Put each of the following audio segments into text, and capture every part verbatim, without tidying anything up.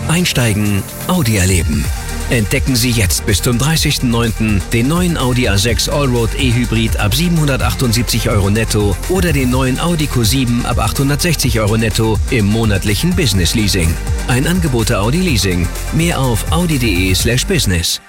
Einsteigen, Audi erleben. Entdecken Sie jetzt bis zum dreißigsten neunten den neuen Audi A sechs Allroad E-Hybrid ab siebenhundertachtundsiebzig Euro netto oder den neuen Audi Q sieben ab achthundertsechzig Euro netto im monatlichen Business Leasing. Ein Angebot der Audi Leasing. Mehr auf audi.de slash business.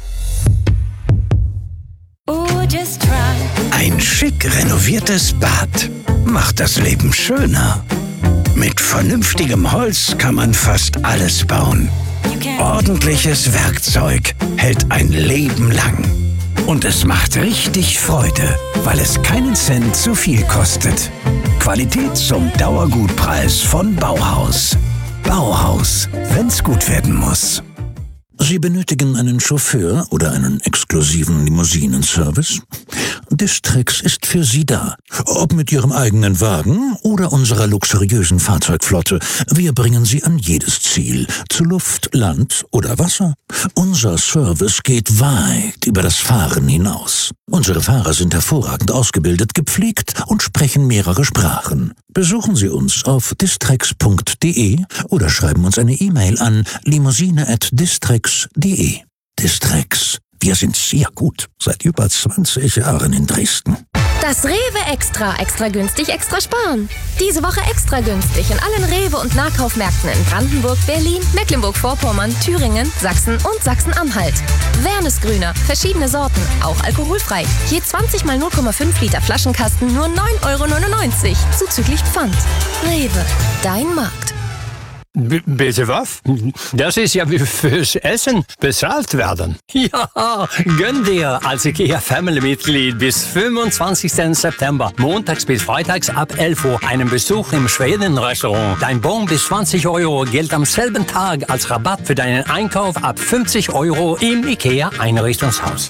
Ein schick renoviertes Bad macht das Leben schöner. Mit vernünftigem Holz kann man fast alles bauen. Ordentliches Werkzeug hält ein Leben lang. Und es macht richtig Freude, weil es keinen Cent zu viel kostet. Qualität zum Dauergutpreis von Bauhaus. Bauhaus, wenn's gut werden muss. Sie benötigen einen Chauffeur oder einen exklusiven Limousinenservice? Distrix ist für Sie da. Ob mit Ihrem eigenen Wagen oder unserer luxuriösen Fahrzeugflotte, wir bringen Sie an jedes Ziel, zu Luft, Land oder Wasser. Unser Service geht weit über das Fahren hinaus. Unsere Fahrer sind hervorragend ausgebildet, gepflegt und sprechen mehrere Sprachen. Besuchen Sie uns auf distrex punkt de oder schreiben uns eine E-Mail an limousine at distrex punkt de. Distrex. Wir sind sehr gut. Seit über zwanzig Jahren in Dresden. Das Rewe Extra. Extra günstig, extra sparen. Diese Woche extra günstig in allen Rewe- und Nahkaufmärkten in Brandenburg, Berlin, Mecklenburg-Vorpommern, Thüringen, Sachsen und Sachsen-Anhalt. Wernesgrüner. Verschiedene Sorten. Auch alkoholfrei. Je zwanzig mal null Komma fünf Liter Flaschenkasten nur neun Euro neunundneunzig. Zuzüglich Pfand. Rewe. Dein Markt. B- bitte was? Das ist ja wie fürs Essen bezahlt werden. Ja, gönn dir als IKEA Family-Mitglied bis fünfundzwanzigsten September, montags bis freitags ab elf Uhr, einen Besuch im Schweden-Restaurant. Dein Bon bis zwanzig Euro gilt am selben Tag als Rabatt für deinen Einkauf ab fünfzig Euro im IKEA Einrichtungshaus.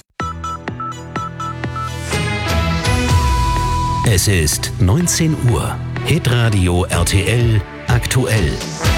Es ist neunzehn Uhr. Hitradio R T L aktuell.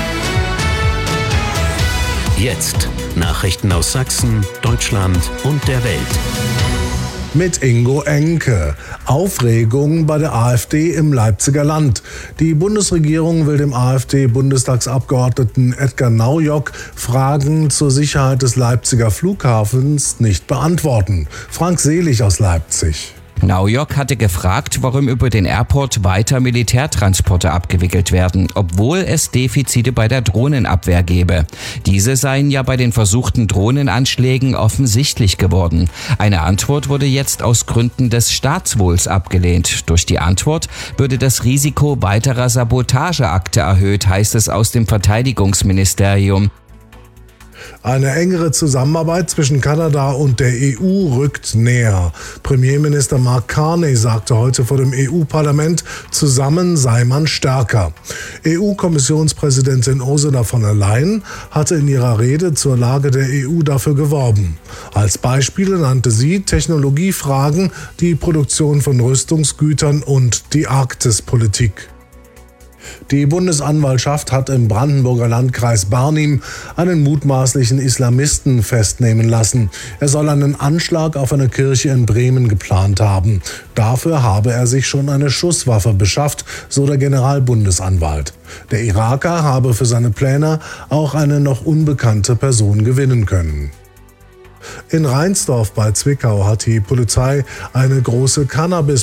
Jetzt Nachrichten aus Sachsen, Deutschland und der Welt. Mit Ingo Enke. Aufregung bei der AfD im Leipziger Land. Die Bundesregierung will dem AfD-Bundestagsabgeordneten Edgar Naujock Fragen zur Sicherheit des Leipziger Flughafens nicht beantworten. Frank Selig aus Leipzig. Naujock hatte gefragt, warum über den Airport weiter Militärtransporte abgewickelt werden, obwohl es Defizite bei der Drohnenabwehr gebe. Diese seien ja bei den versuchten Drohnenanschlägen offensichtlich geworden. Eine Antwort wurde jetzt aus Gründen des Staatswohls abgelehnt. Durch die Antwort würde das Risiko weiterer Sabotageakte erhöht, heißt es aus dem Verteidigungsministerium. Eine engere Zusammenarbeit zwischen Kanada und der E U rückt näher. Premierminister Mark Carney sagte heute vor dem E U-Parlament, zusammen sei man stärker. E U-Kommissionspräsidentin Ursula von der Leyen hatte in ihrer Rede zur Lage der E U dafür geworben. Als Beispiele nannte sie Technologiefragen, die Produktion von Rüstungsgütern und die Arktispolitik. Die Bundesanwaltschaft hat im Brandenburger Landkreis Barnim einen mutmaßlichen Islamisten festnehmen lassen. Er soll einen Anschlag auf eine Kirche in Bremen geplant haben. Dafür habe er sich schon eine Schusswaffe beschafft, so der Generalbundesanwalt. Der Iraker habe für seine Pläne auch eine noch unbekannte Person gewinnen können. In Reinsdorf bei Zwickau hat die Polizei eine große Cannabis